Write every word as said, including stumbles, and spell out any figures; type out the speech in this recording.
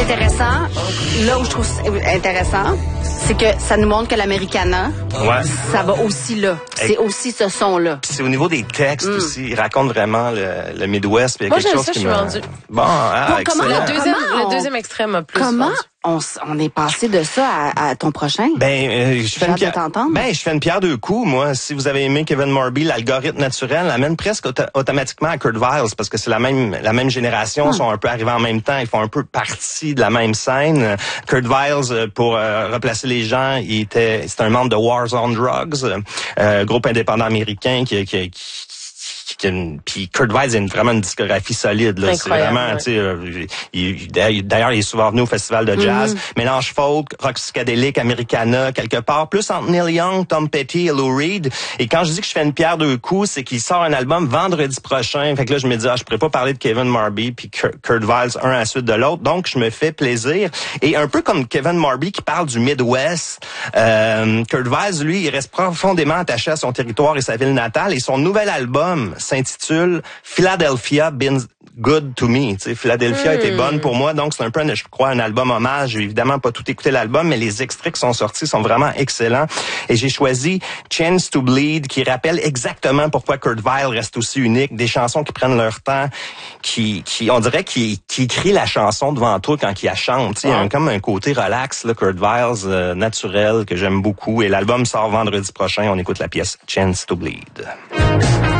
c'est intéressant, là où je trouve intéressant, c'est que ça nous montre que l'Americana, ouais. ça va aussi là. C'est aussi ce son-là. Puis c'est au niveau des textes mm. aussi. Il raconte vraiment le, le Midwest. Puis il y a Moi, quelque chose ça, qui je me... suis rendue. Bon, ah, bon, comment, le deuxième, comment on... le deuxième extrême a plus Comment rendu. on, on est passé de ça à, à ton prochain? Ben, euh, je fais une pierre. Ben, je fais une pierre deux coups. Moi, si vous avez aimé Kevin Morby, l'algorithme naturel l'amène presque auto- automatiquement à Kurt Vile parce que c'est la même la même génération, hmm. sont un peu arrivés en même temps, ils font un peu partie de la même scène. Kurt Vile, pour euh, replacer les gens, il était c'est un membre de Wars on Drugs, euh, groupe indépendant américain qui qui, qui puis Kurt Vile a une, vraiment une discographie solide. Là. C'est vraiment, ouais. tu sais, euh, il, d'ailleurs, il est souvent venu au festival de jazz. Mm-hmm. Mélange folk, rock psychédélique, Americana, quelque part, plus entre Neil Young, Tom Petty et Lou Reed. Et quand je dis que je fais une pierre deux coups, c'est qu'il sort un album vendredi prochain. Fait que là, je me dis, ah, je pourrais pas parler de Kevin Morby puis Kurt Vile un à la suite de l'autre. Donc, je me fais plaisir. Et un peu comme Kevin Morby qui parle du Midwest, euh, Kurt Vile, lui, il reste profondément attaché à son territoire et sa ville natale. Et son nouvel album s'intitule Philadelphia Been Good to Me. Tu sais, Philadelphia mm. était bonne pour moi, donc c'est un peu, je crois, un album hommage. J'ai évidemment pas tout écouté l'album, mais les extraits qui sont sortis sont vraiment excellents. Et j'ai choisi Chance to Bleed, qui rappelle exactement pourquoi Kurt Vile reste aussi unique. Des chansons qui prennent leur temps, qui, qui on dirait qu'il qui écrit la chanson devant toi quand il la chante. Tu sais, il y a un, comme un côté relax, là, Kurt Vile, euh, naturel, que j'aime beaucoup. Et l'album sort vendredi prochain. On écoute la pièce Chance to Bleed.